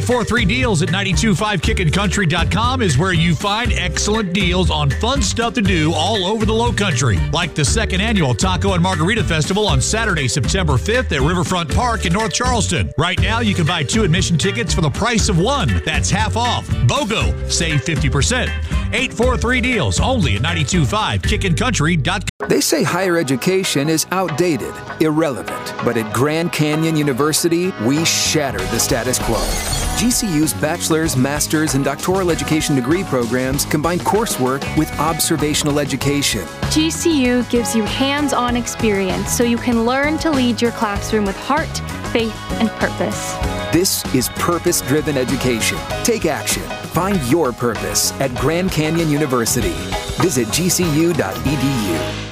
843 Deals at 925kickincountry.com is where you find excellent deals on fun stuff to do all over the Low Country, like the second annual Taco and Margarita Festival on Saturday, September 5th at Riverfront Park in North Charleston. Right now, you can buy 2 admission tickets for the price of 1. That's half off. BOGO, save 50%. 843 Deals, only at 925kickincountry.com. They say higher education is outdated, irrelevant, but at Grand Canyon University, we shatter the status quo. GCU's bachelor's, master's, and doctoral education degree programs combine coursework with observational education. GCU gives you hands-on experience so you can learn to lead your classroom with heart, faith, and purpose. This is purpose-driven education. Take action. Find your purpose at Grand Canyon University. Visit gcu.edu.